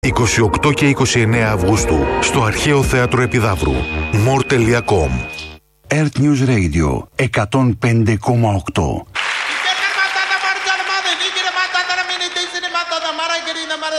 28 και 29 Αυγούστου στο Αρχαίο Θέατρο Επιδαύρου. more.com. Earth News Radio 105,8.